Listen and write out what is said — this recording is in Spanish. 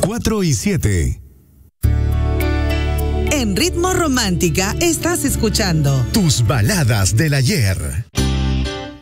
4 y 7. En Ritmo Romántica estás escuchando Tus baladas del ayer.